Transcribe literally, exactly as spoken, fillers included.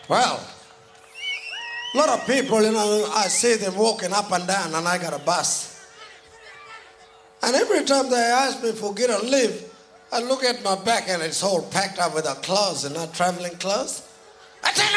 Well, a lot of people, you know, I see them walking up and down, and I got a bus. And every time they ask me for get a lift, I look at my back and it's all packed up with our clothes and not traveling clothes. I tell